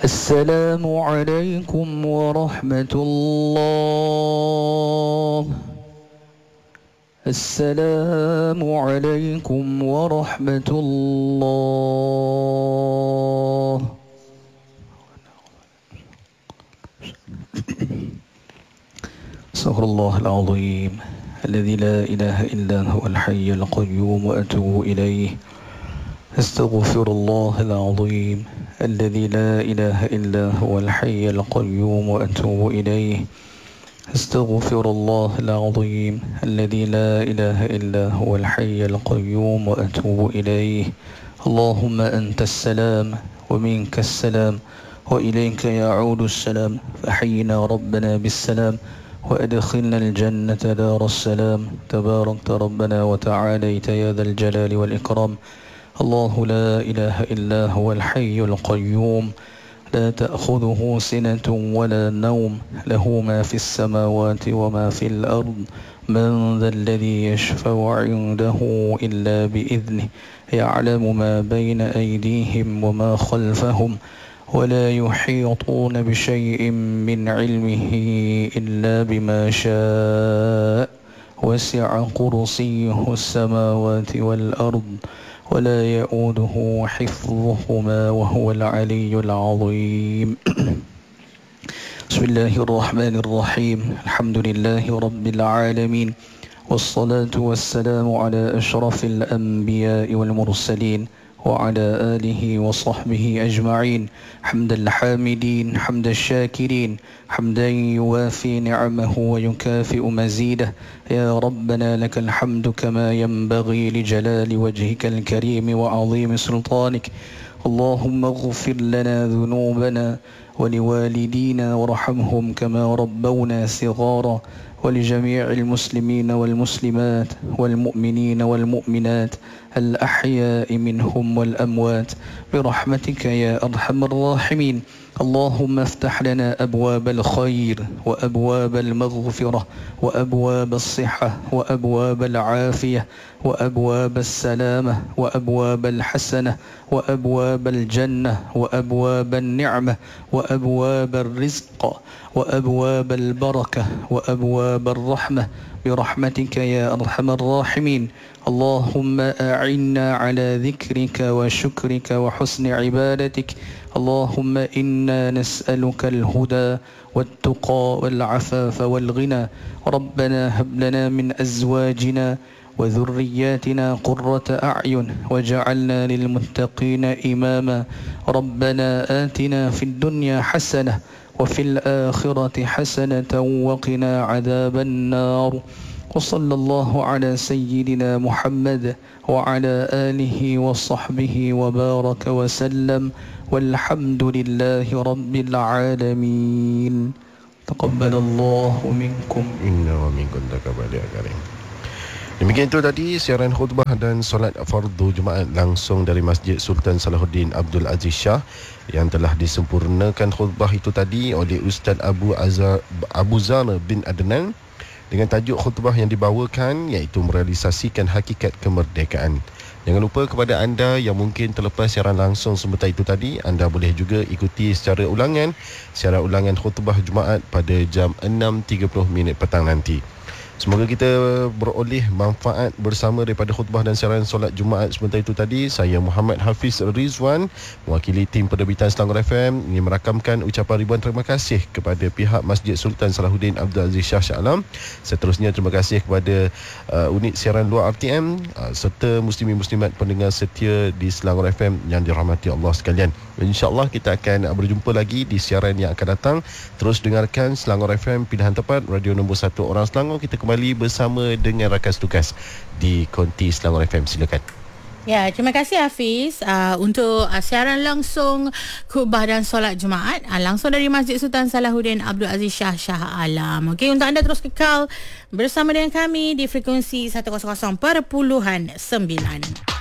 السلام عليكم ورحمة الله. السلام عليكم ورحمة الله. استغفر الله العظيم الذي لا إله إلا هو الحي القيوم وأتوب إليه. استغفر الله العظيم الذي لا إله إلا هو الحي القيوم وأتوب إليه. استغفر الله العظيم الذي لا إله إلا هو الحي القيوم وأتوب إليه. اللهم أنت السلام ومنك السلام وإليك يعود السلام، فحينا ربنا بالسلام وأدخلنا الجنة دار السلام. تباركت ربنا وتعاليت يا ذا الجلال والإكرام. الله لا إله إلا هو الحي القيوم لا تأخذه سنة ولا نوم، له ما في السماوات وما في الأرض. من ذا الذي يشفع عنده إلا بإذنه، يعلم ما بين أيديهم وما خلفهم، ولا يحيطون بشيء من علمه إلا بما شاء. وسع كرسيه السماوات والأرض ولا يؤوده حفظهما وهو العلي العظيم. بسم الله الرحمن الرحيم. الحمد لله رب العالمين، والصلاة والسلام على أشرف الأنبياء والمرسلين وعلى آله وصحبه أجمعين. حمد الحامدين حمد الشاكرين، حمدا يوافي نعمه ويكافئ مزيده. يا ربنا لك الحمد كما ينبغي لجلال وجهك الكريم وعظيم سلطانك. اللهم اغفر لنا ذنوبنا ولوالدينا وارحمهم كما ربونا صغارا، ولجميع المسلمين والمسلمات والمؤمنين والمؤمنات الأحياء منهم والأموات برحمتك يا أرحم الراحمين. اللهم افتح لنا أبواب الخير وأبواب المغفرة وأبواب الصحة وأبواب العافية وأبواب السلامة وأبواب الحسنة وأبواب الجنة وأبواب النعمة وأبواب الرزق وأبواب البركة وأبواب الرحمة برحمتك يا أرحم الراحمين. اللهم أعنا على ذكرك وشكرك وحسن عبادتك. اللهم إنا نسألك الهدى والتقى والعفاف والغنى. ربنا هب لنا من أزواجنا وذرياتنا قرة أعين واجعلنا للمتقين إماما. ربنا آتنا في الدنيا حسنة وفي الآخرة حسنة وقنا عذاب النار. وصلى الله على سيدنا محمد وعلى آله وصحبه وبارك وسلم، والحمد لله رب العالمين. تقبل الله منكم. Inna wa minkum taqabbal ya karim. Demikian itu tadi siaran khutbah dan solat fardu Jumaat langsung dari Masjid Sultan Salahuddin Abdul Aziz Shah yang telah disempurnakan khutbah itu tadi oleh Ustaz Abu Zar bin Adnan dengan tajuk khutbah yang dibawakan iaitu merealisasikan hakikat kemerdekaan. Jangan lupa kepada anda yang mungkin terlepas siaran langsung sebentar itu tadi, anda boleh juga ikuti secara ulangan khutbah Jumaat pada jam 6.30 petang nanti. Semoga kita beroleh manfaat bersama daripada khutbah dan siaran solat Jumaat sebentar itu tadi. Saya Muhammad Hafiz Rizwan, mewakili tim penerbitan Selangor FM, ingin merakamkan ucapan ribuan terima kasih kepada pihak Masjid Sultan Salahuddin Abdul Aziz Shah Alam. Seterusnya terima kasih kepada unit siaran luar RTM serta muslimin-muslimat pendengar setia di Selangor FM yang dirahmati Allah sekalian. InsyaAllah kita akan berjumpa lagi di siaran yang akan datang. Terus dengarkan Selangor FM, pilihan tepat, radio nombor 1 orang Selangor. Kita kembali bersama dengan rakan tugas di Konti Selangor FM. Silakan. Ya, terima kasih Hafiz untuk siaran langsung khutbah dan solat Jumaat langsung dari Masjid Sultan Salahuddin Abdul Aziz Shah Alam. Okey, untuk anda terus kekal bersama dengan kami di frekuensi 100.9.